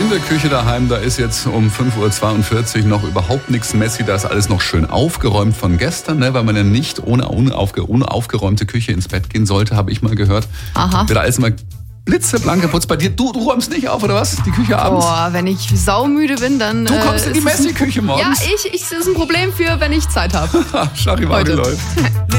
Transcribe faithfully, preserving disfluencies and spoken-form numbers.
in der Küche daheim, da ist jetzt um fünf Uhr zweiundvierzig noch überhaupt nichts messy. Da ist alles noch schön aufgeräumt von gestern, ne? Weil man ja nicht ohne, ohne, aufge, ohne aufgeräumte Küche ins Bett gehen sollte, habe ich mal gehört. Aha. Wird alles mal blitzeblank geputzt. Bei dir, du, du räumst nicht auf, oder was? Die Küche abends? Boah, wenn ich saumüde bin, dann... Du kommst äh, in die ist es ein- Messi-Küche morgens? Ja, ich, ich, das ist ein Problem für, wenn ich Zeit habe. Charivari Heute. läuft.